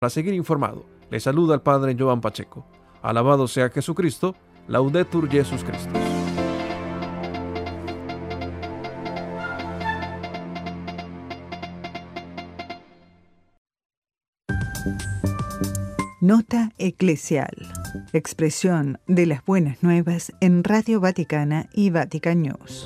Para seguir informado, le saluda el Padre Joan Pacheco. Alabado sea Jesucristo, Laudetur Jesus Christus. Nota eclesial. Expresión de las buenas nuevas en Radio Vaticana y Vatican News.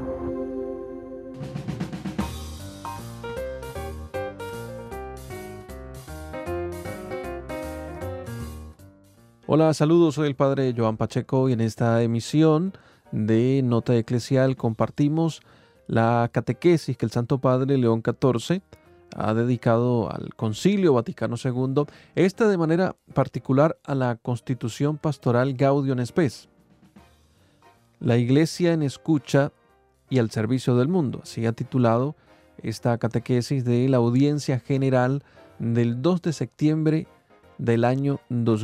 Hola, saludos, soy el Padre Joan Pacheco y en esta emisión de Nota Eclesial compartimos la catequesis que el Santo Padre León XIV ha dedicado al Concilio Vaticano II, esta de manera particular a la Constitución Pastoral Gaudium Spes, la Iglesia en escucha y al servicio del mundo. Así ha titulado esta catequesis de la Audiencia General del 2 de septiembre del año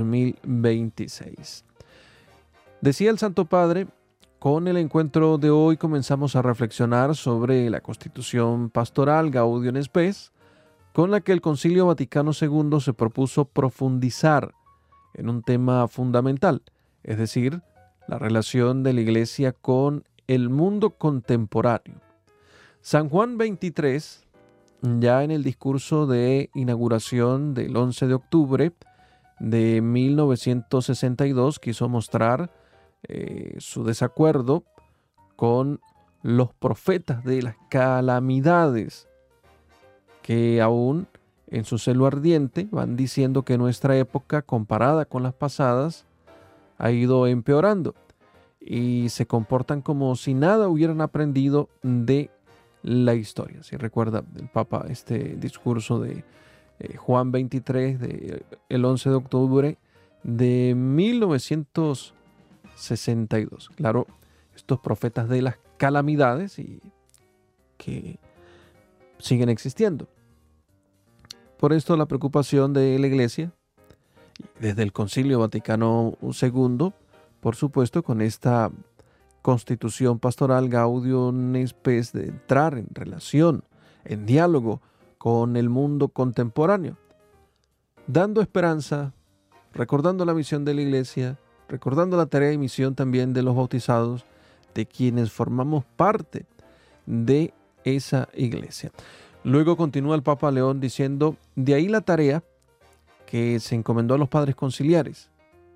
2026. Decía el Santo Padre, con el encuentro de hoy comenzamos a reflexionar sobre la Constitución Pastoral Gaudium Spes, con la que el Concilio Vaticano II se propuso profundizar en un tema fundamental, es decir, la relación de la Iglesia con el mundo contemporáneo. San Juan XXIII, ya en el discurso de inauguración del 11 de octubre de 1962, quiso mostrar su desacuerdo con los profetas de las calamidades que aún en su celo ardiente van diciendo que nuestra época, comparada con las pasadas, ha ido empeorando y se comportan como si nada hubieran aprendido de la historia. Si recuerda el Papa este discurso de Juan 23 del 11 de octubre de 1962. Claro, estos profetas de las calamidades y que siguen existiendo. Por esto la preocupación de la Iglesia, desde el Concilio Vaticano II, por supuesto, con esta Constitución Pastoral Gaudium Spes, de entrar en relación, en diálogo con el mundo contemporáneo, dando esperanza, recordando la misión de la Iglesia, recordando la tarea y misión también de los bautizados, de quienes formamos parte de esa Iglesia. Luego continúa el Papa León diciendo, de ahí la tarea que se encomendó a los padres conciliares.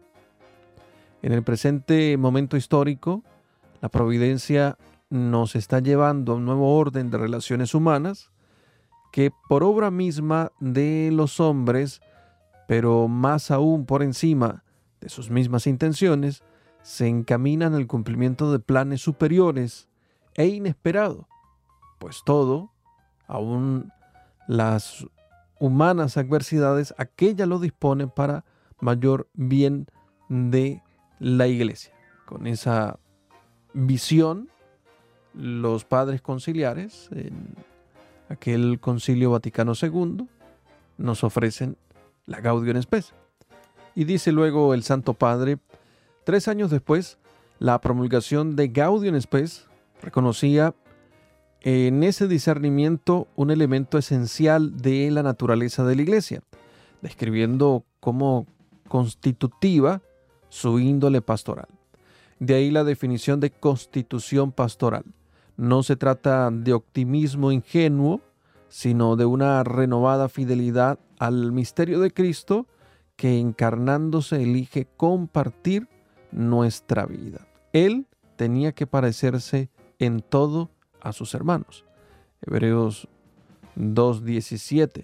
En el presente momento histórico, la providencia nos está llevando a un nuevo orden de relaciones humanas que por obra misma de los hombres, pero más aún por encima de sus mismas intenciones, se encaminan al cumplimiento de planes superiores e inesperados, pues todo, aún las humanas adversidades, aquella lo disponen para mayor bien de la Iglesia. Con esa visión, los padres conciliares, en aquel Concilio Vaticano II, nos ofrecen la Gaudium Spes. Y dice luego el Santo Padre, 3 años después, la promulgación de Gaudium Spes reconocía en ese discernimiento un elemento esencial de la naturaleza de la Iglesia, describiendo como constitutiva su índole pastoral. De ahí la definición de constitución pastoral. No se trata de optimismo ingenuo, sino de una renovada fidelidad al misterio de Cristo que encarnándose elige compartir nuestra vida. Él tenía que parecerse en todo a sus hermanos. Hebreos 2:17.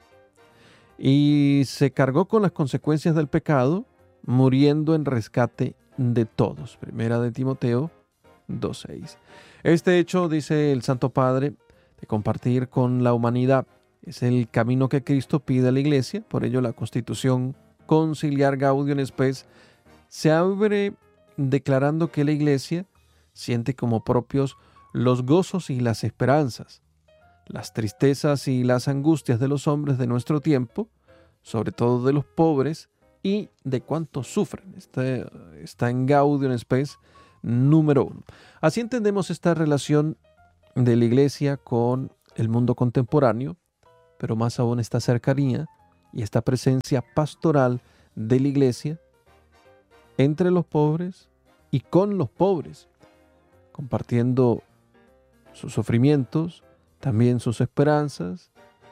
Y se cargó con las consecuencias del pecado, muriendo en rescate de todos. Primera de Timoteo 2:6. Este hecho, dice el Santo Padre, de compartir con la humanidad, es el camino que Cristo pide a la Iglesia. Por ello, la Constitución Conciliar Gaudium Spes se abre declarando que la Iglesia siente como propios los gozos y las esperanzas, las tristezas y las angustias de los hombres de nuestro tiempo, sobre todo de los pobres y de cuántos sufren. Está en Gaudium Spes número 1. Así entendemos esta relación de la Iglesia con el mundo contemporáneo, pero más aún esta cercanía y esta presencia pastoral de la iglesia entre los pobres y con los pobres, compartiendo sus sufrimientos, también sus esperanzas,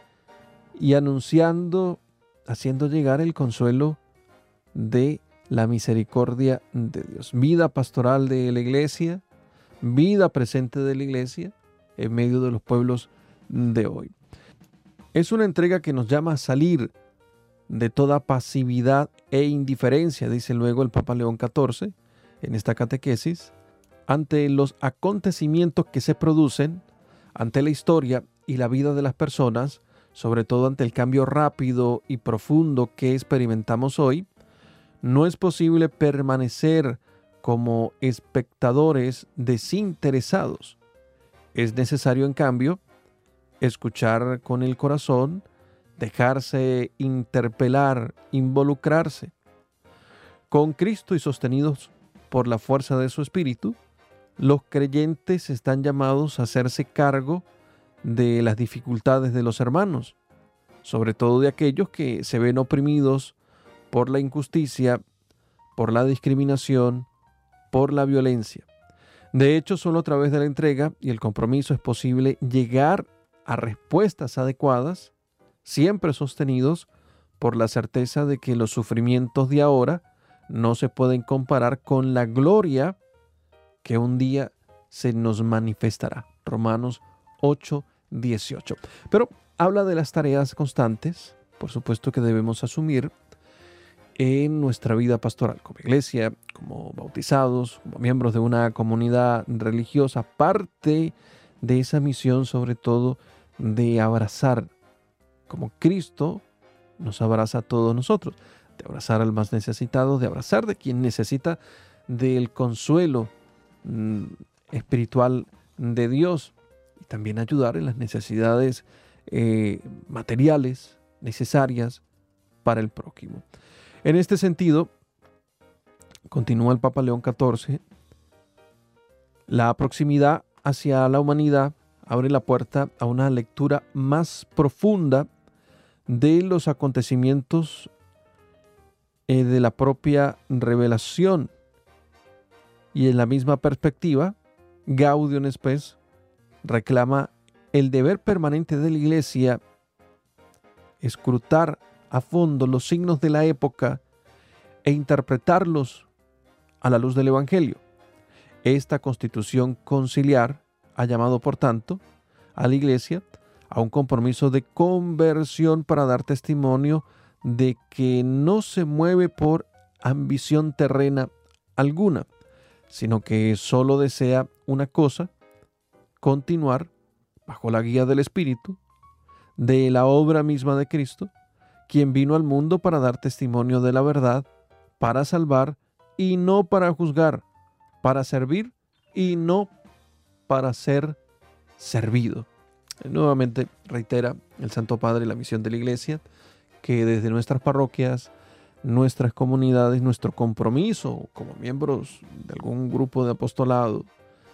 y anunciando, haciendo llegar el consuelo de la misericordia de Dios. Vida pastoral de la iglesia, vida presente de la iglesia en medio de los pueblos de hoy. Es una entrega que nos llama a salir de toda pasividad e indiferencia, dice luego el Papa León XIV en esta catequesis, ante los acontecimientos que se producen, ante la historia y la vida de las personas, sobre todo ante el cambio rápido y profundo que experimentamos hoy. No es posible permanecer como espectadores desinteresados. Es necesario, en cambio, escuchar con el corazón, dejarse interpelar, involucrarse. Con Cristo y sostenidos por la fuerza de su Espíritu, los creyentes están llamados a hacerse cargo de las dificultades de los hermanos, sobre todo de aquellos que se ven oprimidos por la injusticia, por la discriminación, por la violencia. De hecho, solo a través de la entrega y el compromiso es posible llegar a respuestas adecuadas, siempre sostenidos por la certeza de que los sufrimientos de ahora no se pueden comparar con la gloria que un día se nos manifestará. Romanos 8:18. Pero habla de las tareas constantes, por supuesto, que debemos asumir en nuestra vida pastoral, como iglesia, como bautizados, como miembros de una comunidad religiosa, parte de esa misión, sobre todo, de abrazar, como Cristo nos abraza a todos nosotros, de abrazar al más necesitado, de abrazar de quien necesita del consuelo espiritual de Dios, y también ayudar en las necesidades materiales necesarias para el prójimo. En este sentido, continúa el Papa León XIV, la proximidad hacia la humanidad abre la puerta a una lectura más profunda de los acontecimientos de la propia revelación. Y en la misma perspectiva, Gaudium Spes reclama el deber permanente de la Iglesia escrutar a fondo los signos de la época e interpretarlos a la luz del Evangelio. Esta constitución conciliar ha llamado, por tanto, a la Iglesia a un compromiso de conversión para dar testimonio de que no se mueve por ambición terrena alguna, sino que solo desea una cosa: continuar bajo la guía del Espíritu, de la obra misma de Cristo, quien vino al mundo para dar testimonio de la verdad, para salvar y no para juzgar, para servir y no para ser servido. Nuevamente reitera el Santo Padre la misión de la Iglesia, que desde nuestras parroquias, nuestras comunidades, nuestro compromiso como miembros de algún grupo de apostolado,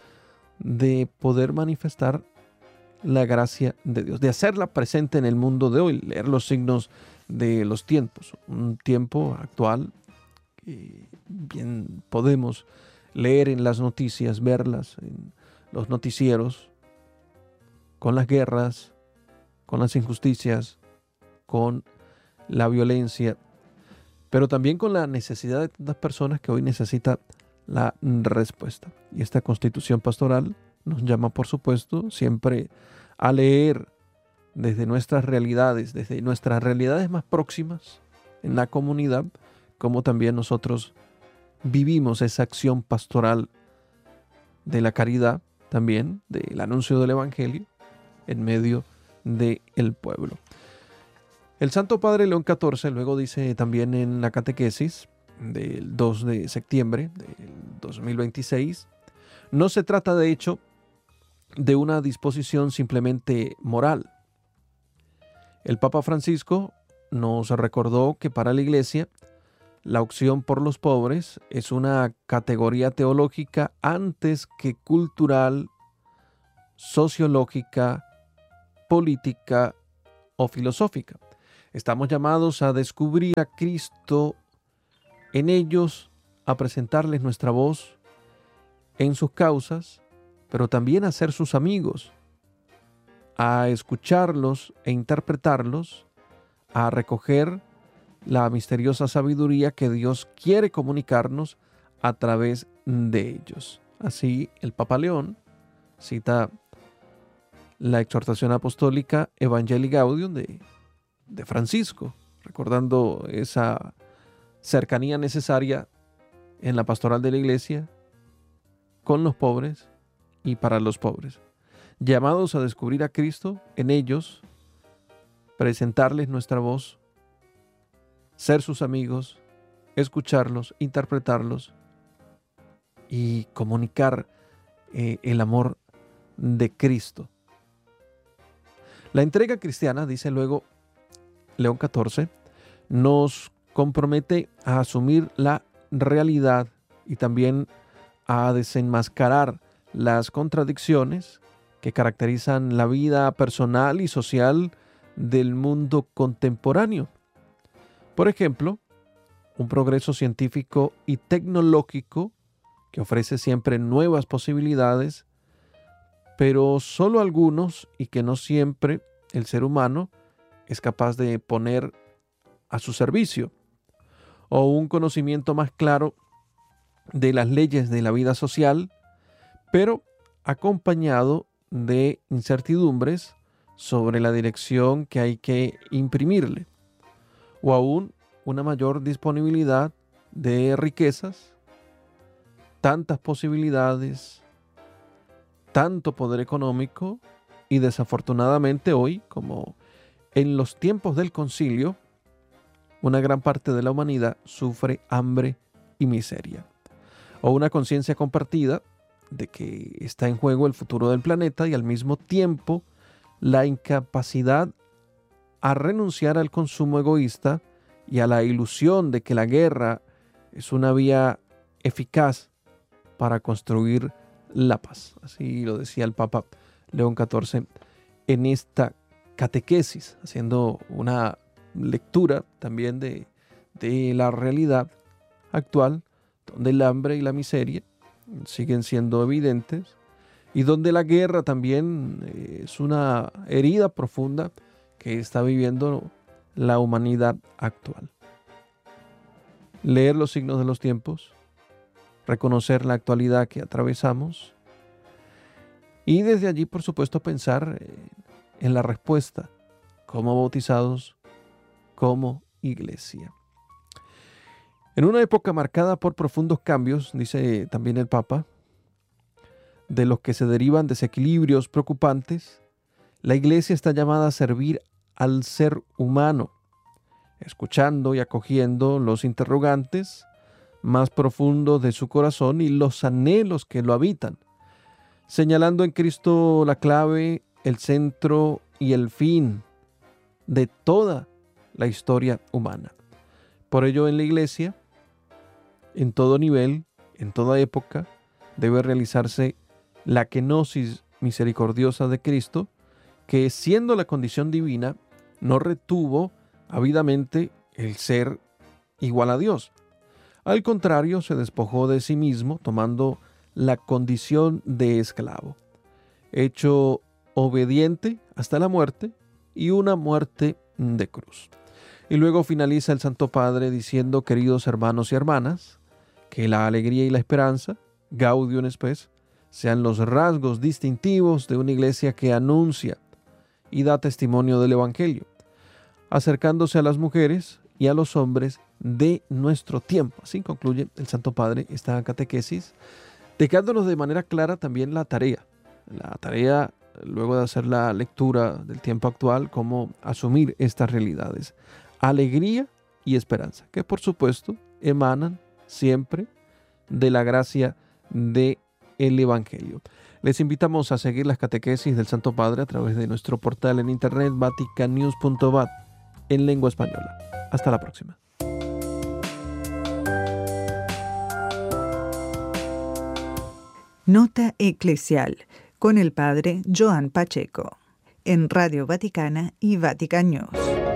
de poder manifestar la gracia de Dios, de hacerla presente en el mundo de hoy, leer los signos de los tiempos, un tiempo actual que bien podemos leer en las noticias, verlas en los noticieros, con las guerras, con las injusticias, con la violencia, pero también con la necesidad de tantas personas que hoy necesitan la respuesta. Y esta constitución pastoral nos llama, por supuesto, siempre a leer desde nuestras realidades más próximas en la comunidad, como también nosotros vivimos esa acción pastoral de la caridad, también del anuncio del Evangelio en medio del pueblo. El Santo Padre León XIV luego dice también en la catequesis del 2 de septiembre del 2026, no se trata de hecho de una disposición simplemente moral. El Papa Francisco nos recordó que para la Iglesia la opción por los pobres es una categoría teológica antes que cultural, sociológica, política o filosófica. Estamos llamados a descubrir a Cristo en ellos, a presentarles nuestra voz en sus causas, pero también a ser sus amigos, a escucharlos e interpretarlos, a recoger la misteriosa sabiduría que Dios quiere comunicarnos a través de ellos. Así, el Papa León cita la exhortación apostólica Evangelii Gaudium de Francisco, recordando esa cercanía necesaria en la pastoral de la Iglesia con los pobres y para los pobres. Llamados a descubrir a Cristo en ellos, presentarles nuestra voz, ser sus amigos, escucharlos, interpretarlos y comunicar el amor de Cristo. La entrega cristiana, dice luego León XIV, nos compromete a asumir la realidad y también a desenmascarar las contradicciones que caracterizan la vida personal y social del mundo contemporáneo. Por ejemplo, un progreso científico y tecnológico que ofrece siempre nuevas posibilidades, pero solo algunos y que no siempre el ser humano es capaz de poner a su servicio, o un conocimiento más claro de las leyes de la vida social, pero acompañado de incertidumbres sobre la dirección que hay que imprimirle, o aún una mayor disponibilidad de riquezas, tantas posibilidades, tanto poder económico y desafortunadamente hoy, como en los tiempos del concilio, una gran parte de la humanidad sufre hambre y miseria, o una conciencia compartida de que está en juego el futuro del planeta y al mismo tiempo la incapacidad a renunciar al consumo egoísta y a la ilusión de que la guerra es una vía eficaz para construir la paz. Así lo decía el Papa León XIV en esta catequesis, haciendo una lectura también de la realidad actual, donde el hambre y la miseria siguen siendo evidentes y donde la guerra también es una herida profunda que está viviendo la humanidad actual. Leer los signos de los tiempos, reconocer la actualidad que atravesamos y desde allí, por supuesto, pensar en la respuesta como bautizados, como iglesia. En una época marcada por profundos cambios, dice también el Papa, de los que se derivan desequilibrios preocupantes, la iglesia está llamada a servir al ser humano, escuchando y acogiendo los interrogantes más profundos de su corazón y los anhelos que lo habitan, señalando en Cristo la clave, el centro y el fin de toda la historia humana. Por ello, en la iglesia, en todo nivel, en toda época, debe realizarse la kenosis misericordiosa de Cristo, que siendo la condición divina, no retuvo ávidamente el ser igual a Dios. Al contrario, se despojó de sí mismo, tomando la condición de esclavo, hecho obediente hasta la muerte y una muerte de cruz. Y luego finaliza el Santo Padre diciendo: queridos hermanos y hermanas, que la alegría y la esperanza, Gaudium Spes, sean los rasgos distintivos de una iglesia que anuncia y da testimonio del Evangelio, acercándose a las mujeres y a los hombres de nuestro tiempo. Así concluye el Santo Padre esta catequesis, dejándonos de manera clara también la tarea, luego de hacer la lectura del tiempo actual, cómo asumir estas realidades. Alegría y esperanza, que por supuesto emanan siempre de la gracia del Evangelio. Les invitamos a seguir las catequesis del Santo Padre a través de nuestro portal en internet vaticannews.vat en lengua española. Hasta la próxima. Nota Eclesial con el Padre Joan Pacheco en Radio Vaticana y Vatican News.